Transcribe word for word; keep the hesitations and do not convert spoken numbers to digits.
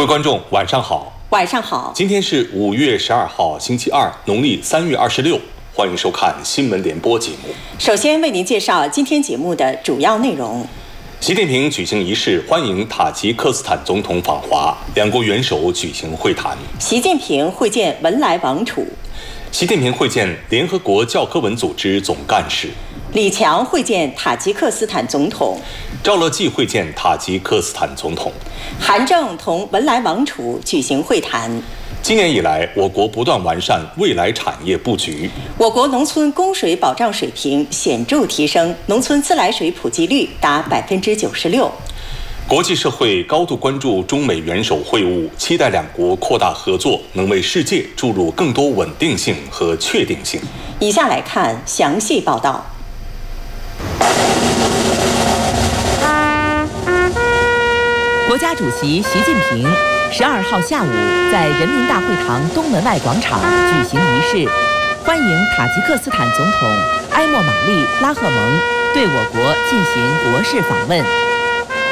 位观众，晚上好。 晚上好。 今天是五月十二号，星期二，农历三月二十六。欢迎收看新闻联播节目。 首先为您介绍今天节目的主要内容。 习近平举行仪式欢迎塔吉克斯坦总统访华，两国元首举行会谈。 习近平会见文莱王储。 习近平会见联合国教科文组织总干事。 李强会见塔吉克斯坦总统。 赵乐际会见塔吉克斯坦总统。 韩正同文莱王储举行会谈。 今年以来，我国不断完善未来产业布局， 我国农村供水保障水平显著提升，农村自来水普及率达百分之九十六。 国际社会高度关注中美元首会晤，期待两国扩大合作，能为世界注入更多稳定性和确定性。 以下来看详细报道。 国家主席习近平十二号下午在人民大会堂东门外广场举行仪式，欢迎塔吉克斯坦总统埃莫玛丽·拉赫蒙对我国进行国事访问。